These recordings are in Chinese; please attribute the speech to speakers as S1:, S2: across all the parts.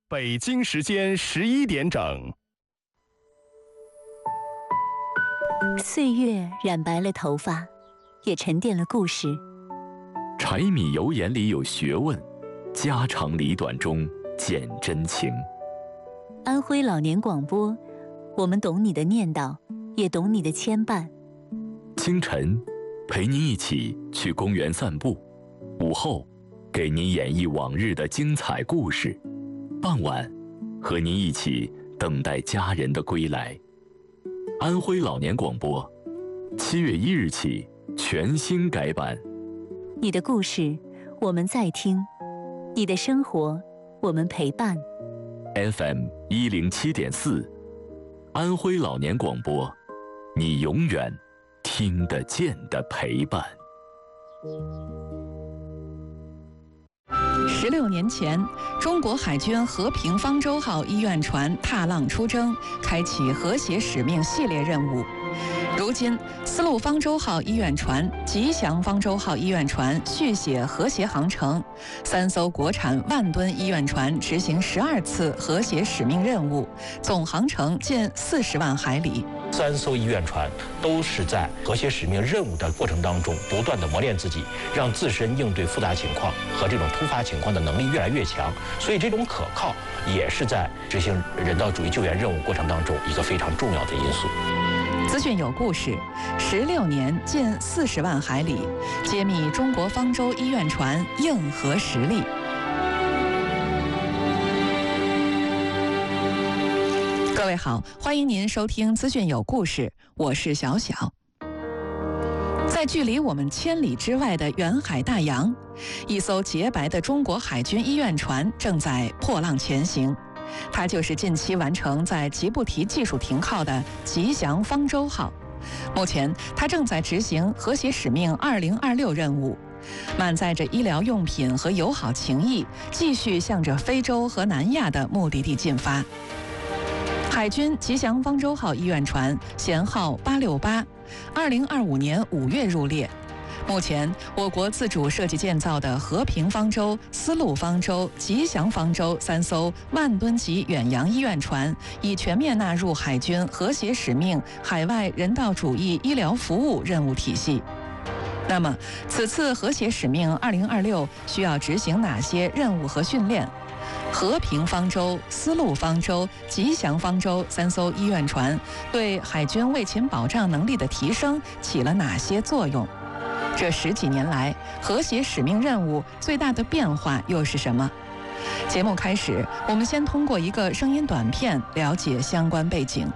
S1: 北京时间11点整。
S2: 岁月染白了头发，也沉淀了故事。
S3: 柴米油盐里有学问，家长里短中见真情。
S2: 安徽老年广播，我们懂你的念叨，也懂你的牵绊。
S3: 清晨，陪您一起去公园散步；午后，给您演绎往日的精彩故事；傍晚，和您一起等待家人的归来。安徽老年广播，7月1日起全新改版。
S2: 你的故事，我们在听；你的生活，我们陪伴。
S3: FM 107.4，安徽老年广播，你永远听得见的陪伴。
S4: 16年前，中国海军和平方舟号医院船踏浪出征，开启和谐使命系列任务。如今，丝路方舟号医院船、吉祥方舟号医院船续写和谐航程，3艘国产万吨医院船执行12次和谐使命任务，总航程近40万海里。
S5: 3艘医院船都是在和谐使命任务的过程当中，不断的磨练自己，让自身应对复杂情况和这种突发情况的能力越来越强。所以，这种可靠也是在执行人道主义救援任务过程当中一个非常重要的因素。
S4: 资讯有故事，16年近40万海里，揭秘中国方舟医院船硬核实力。各位好，欢迎您收听资讯有故事，我是小小。在距离我们千里之外的远海大洋，一艘洁白的中国海军医院船正在破浪前行。它就是近期完成在吉布提技术停靠的吉祥方舟号。目前，它正在执行和谐使命2026任务，满载着医疗用品和友好情谊，继续向着非洲和南亚的目的地进发。海军吉祥方舟号医院船舷号868，2025年5月入列。目前，我国自主设计建造的和平方舟、丝路方舟、吉祥方舟3艘万吨级远洋医院船已全面纳入海军和谐使命海外人道主义医疗服务任务体系。那么，此次和谐使命2026需要执行哪些任务和训练？和平方舟、丝路方舟、吉祥方舟3艘医院船对海军卫勤保障能力的提升起了哪些作用？这10几年来，和谐使命任务最大的变化又是什么？节目开始，我们先通过一个声音短片了解相关背景。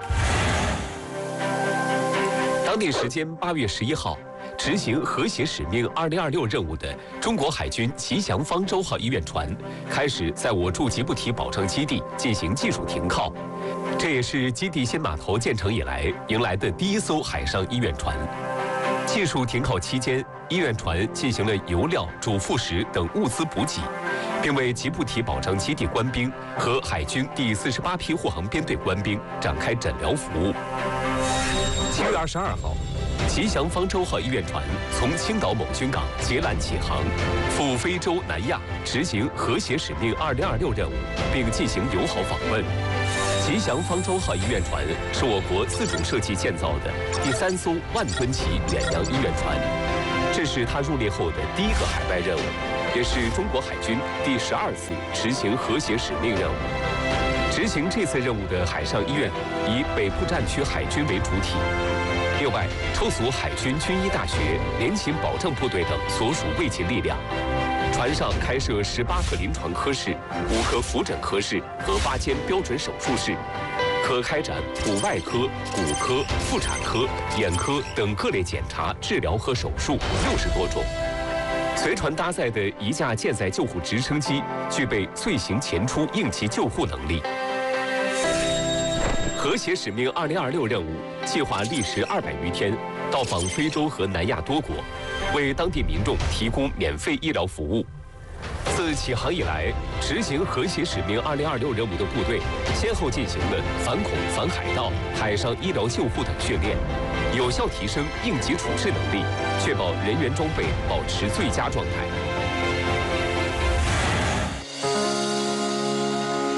S6: 当地时间8月11号，执行和谐使命2026任务的中国海军吉祥方舟号医院船开始在我驻吉布提保障基地进行技术停靠，这也是基地新码头建成以来迎来的第1艘海上医院船。技术停靠期间，医院船进行了油料、主副食等物资补给，并为吉布提保障基地官兵和海军第48批护航编队官兵展开诊疗服务。7月22号，吉祥方舟号医院船从青岛某军港截缆起航，赴非洲、南亚执行和谐使命2026任务，并进行友好访问。吉祥方舟号医院船是我国自主设计建造的第3艘万吨级远洋医院船，这是它入列后的第1个海外任务，也是中国海军第12次执行和谐使命任务。执行这次任务的海上医院以北部战区海军为主体，另外抽属海军军医大学、联勤保障部队等所属卫勤力量。船上开设18个临床科室、5个扶诊科室和8间标准手术室，可开展骨外科、骨科、妇产科、眼科等各类检查、治疗和手术60多种。随船搭载的1架舰载救护直升机具备遂行前出应急救护能力。和谐使命2026任务计划历时200余天，到访非洲和南亚多国，为当地民众提供免费医疗服务。自起航以来，执行和谐使命2026任务的部队先后进行了反恐、反海盗、海上医疗救护等训练，有效提升应急处置能力，确保人员装备保持最佳状态。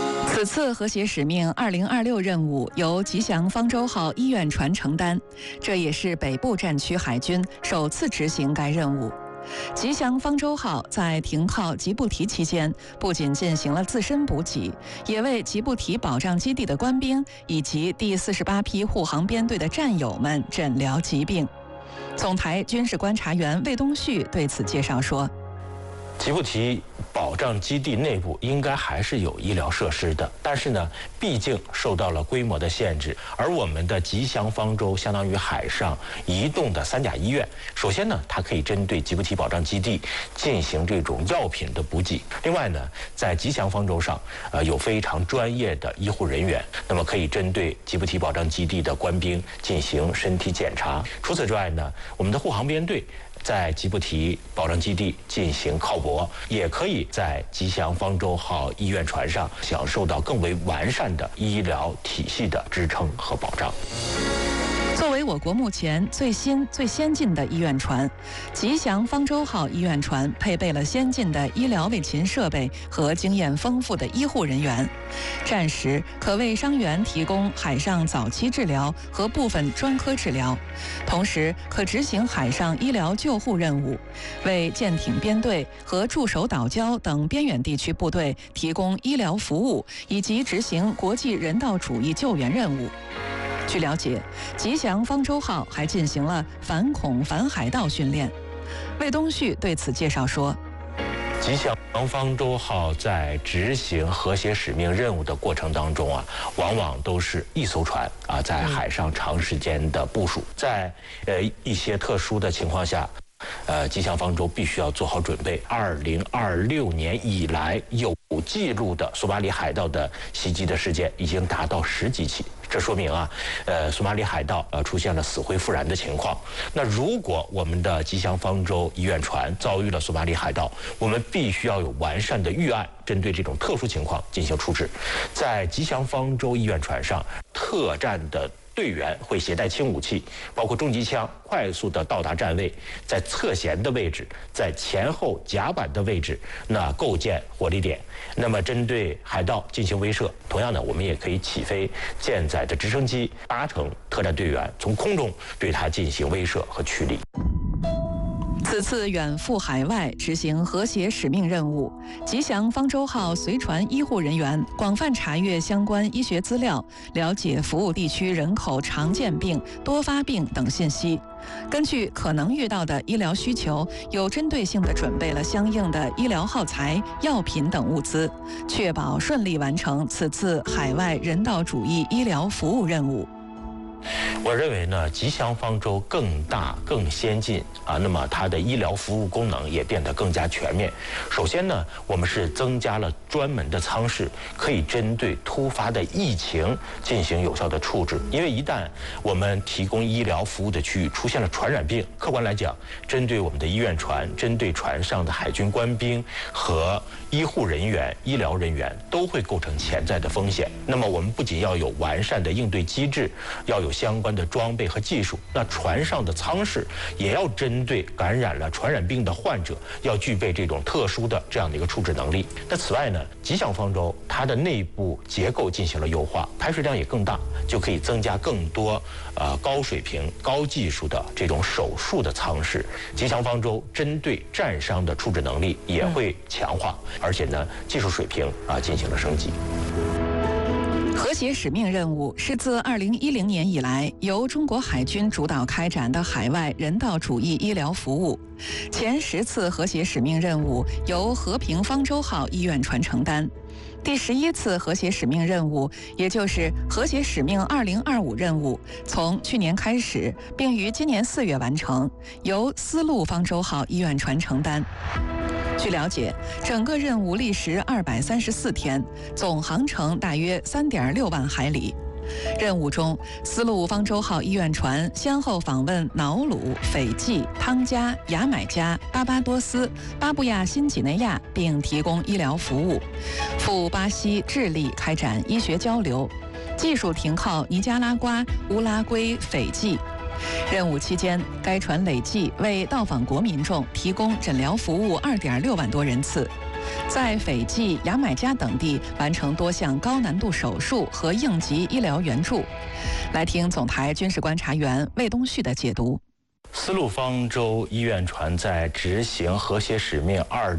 S4: 此次和谐使命2026任务由吉祥方舟号医院船承担，这也是北部战区海军首次执行该任务。吉祥方舟号在停靠吉布提期间，不仅进行了自身补给，也为吉布提保障基地的官兵以及第48批护航编队的战友们诊疗疾病。总台军事观察员魏东旭对此介绍说，
S5: 吉布提保障基地内部应该还是有医疗设施的，但是呢，毕竟受到了规模的限制。而我们的吉祥方舟相当于海上移动的3甲医院，首先呢，它可以针对吉布提保障基地进行这种药品的补给。另外呢，在吉祥方舟上，有非常专业的医护人员，那么可以针对吉布提保障基地的官兵进行身体检查。除此之外呢，我们的护航编队在吉布提保障基地进行靠泊，也可以在吉祥方舟号医院船上享受到更为完善的医疗体系的支撑和保障。
S4: 作为我国目前最新最先进的医院船，吉祥方舟号医院船配备了先进的医疗卫勤设备和经验丰富的医护人员，战时可为伤员提供海上早期治疗和部分专科治疗，同时可执行海上医疗救护任务，为舰艇编队和驻守岛礁等边远地区部队提供医疗服务以及执行国际人道主义救援任务。据了解，吉祥方舟号还进行了反恐反海盗训练。魏东旭对此介绍说，
S5: 吉祥方舟号在执行和谐使命任务的过程当中啊，往往都是一艘船啊，在海上长时间的部署，在一些特殊的情况下，吉祥方舟必须要做好准备。2026年以来有记录的索马里海盗的袭击的事件已经达到10几起。这说明啊，索马里海盗出现了死灰复燃的情况。那如果我们的吉祥方舟医院船遭遇了索马里海盗，我们必须要有完善的预案，针对这种特殊情况进行处置。在吉祥方舟医院船上，特战的队员会携带轻武器，包括重机枪，快速的到达站位，在侧舷的位置，在前后甲板的位置，那构建火力点。那么针对海盗进行威慑，同样的，我们也可以起飞舰载的直升机，8成特战队员从空中对它进行威慑和驱离。
S4: 此次远赴海外执行和谐使命任务，吉祥方舟号随船医护人员广泛查阅相关医学资料，了解服务地区人口常见病、多发病等信息。根据可能遇到的医疗需求，有针对性地准备了相应的医疗耗材、药品等物资，确保顺利完成此次海外人道主义医疗服务任务。
S5: 我认为呢，吉祥方舟更大、更先进啊，那么它的医疗服务功能也变得更加全面。首先呢，我们是增加了专门的舱室，可以针对突发的疫情进行有效的处置。因为一旦我们提供医疗服务的区域出现了传染病，客观来讲，针对我们的医院船、针对船上的海军官兵和医护人员、医疗人员都会构成潜在的风险。那么我们不仅要有完善的应对机制，要有相关的装备和技术，那船上的舱室也要针对感染了传染病的患者，要具备这种特殊的这样的一个处置能力。那此外呢，吉祥方舟它的内部结构进行了优化，排水量也更大，就可以增加更多高水平、高技术的这种手术的舱室。吉祥方舟针对战伤的处置能力也会强化，而且呢，技术水平进行了升级。
S4: 和谐使命任务是自2010年以来由中国海军主导开展的海外人道主义医疗服务。前10次和谐使命任务由和平方舟号医院船承担。第11次和谐使命任务，也就是和谐使命2025任务，从去年开始，并于今年4月完成，由丝路方舟号医院船承担。据了解，整个任务历时234天，总航程大约3.6万海里。任务中，丝路方舟号医院船先后访问瑙鲁、斐济、汤加、牙买加、巴巴多斯、巴布亚新几内亚，并提供医疗服务；赴巴西、智利开展医学交流；技术停靠尼加拉瓜、乌拉圭、斐济。任务期间，该船累计为到访国民众提供诊疗服务2.6万多人次。 在斐济、牙买加等地完成多项高难度手术和应急医疗援助。来听总台军事观察员魏东旭的解读。
S5: 丝路方舟医院船在执行和谐使命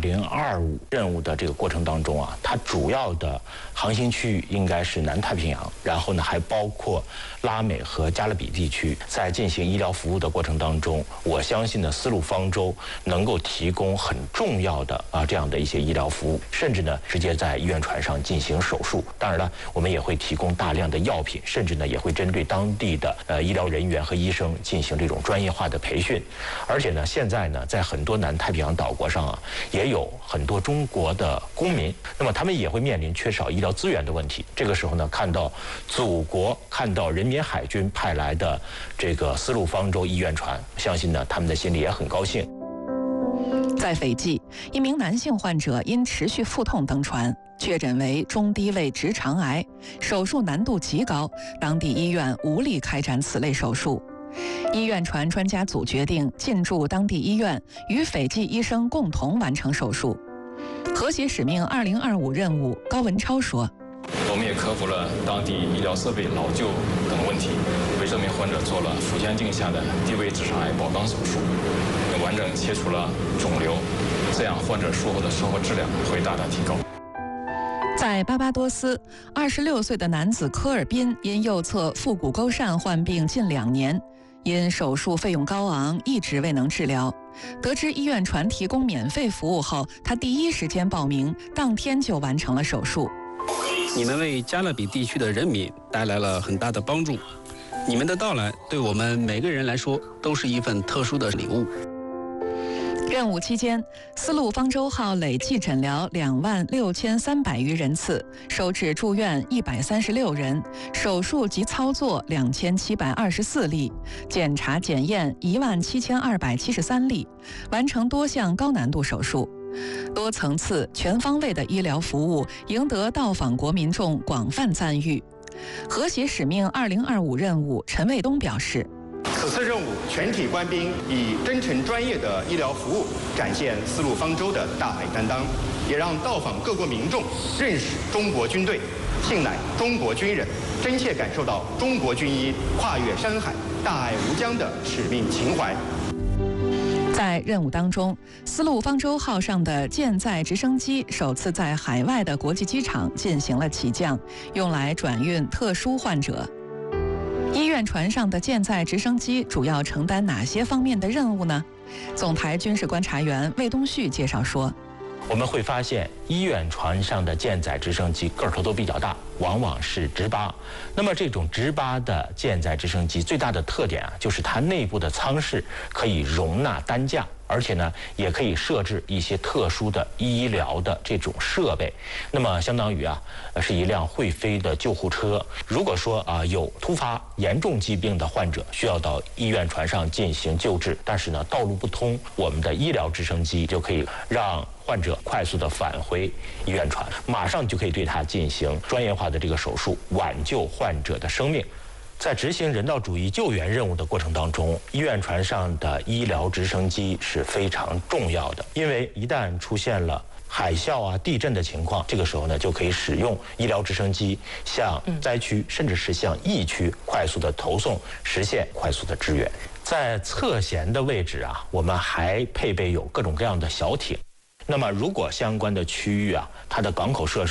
S5: 2025任务的这个过程当中啊，它主要的航行区域应该是南太平洋，然后呢还包括拉美和加勒比地区。在进行医疗服务的过程当中，我相信呢，丝路方舟能够提供很重要的这样的一些医疗服务，甚至呢直接在医院船上进行手术。当然了，我们也会提供大量的药品，甚至呢也会针对当地的医疗人员和医生进行这种专业化的培训。而且呢，现在呢，在很多南太平洋岛国上啊，也有很多中国的公民，那么他们也会面临缺少医疗资源的问题。这个时候呢，看到祖国、看到人民海军派来的这个丝路方舟医院船，相信呢，他们的心里也很高兴。
S4: 在斐济，一名男性患者因持续腹痛登船，确诊为中低位直肠癌，手术难度极高，当地医院无力开展此类手术。医院船专家组决定进驻当地医院，与斐济医生共同完成手术。和谐使命2025任务，高文超说：“
S7: 我们也克服了当地医疗设备老旧等问题，为这名患者做了腹腔镜下的低位直肠癌保肛手术，完整切除了肿瘤，这样患者术后的生活质量会大大提高。”
S4: 在巴巴多斯，26岁的男子科尔宾因右侧腹股沟疝患病近2年，因手术费用高昂，一直未能治疗。得知医院船提供免费服务后，他第一时间报名，当天就完成了手术。
S8: 你们为加勒比地区的人民带来了很大的帮助，你们的到来对我们每个人来说都是一份特殊的礼物。
S4: 任务期间，丝路方舟号累计诊疗26300余人次，收治住院136人，手术及操作2724例，检查检验17273例，完成多项高难度手术。多层次、全方位的医疗服务赢得到访国民众广泛赞誉。和谐使命2025任务，陈卫东表示：“
S9: 此次任务，全体官兵以真诚专业的医疗服务展现丝路方舟的大爱担当，也让到访各国民众认识中国军队，信赖中国军人，真切感受到中国军医跨越山海、大爱无疆的使命情怀。”
S4: 在任务当中，丝路方舟号上的舰载直升机首次在海外的国际机场进行了起降，用来转运特殊患者。医院船上的舰载直升机主要承担哪些方面的任务呢？总台军事观察员魏东旭介绍说：“
S5: 我们会发现，医院船上的舰载直升机个头都比较大，往往是直八。那么这种直八的舰载直升机最大的特点啊，就是它内部的舱室可以容纳担架，而且呢，也可以设置一些特殊的医疗的这种设备。那么相当于是一辆会飞的救护车。如果说有突发严重疾病的患者需要到医院船上进行救治，但是呢道路不通，我们的医疗直升机就可以让患者快速的返回医院船，马上就可以对他进行专业化的这个手术，挽救患者的生命。在执行人道主义救援任务的过程当中，医院船上的医疗直升机是非常重要的，因为一旦出现了海啸地震的情况，这个时候呢就可以使用医疗直升机向灾区甚至是向疫区快速的投送，实现快速的支援。在侧舷的位置我们还配备有各种各样的小艇。那么如果相关的区域它的港口设施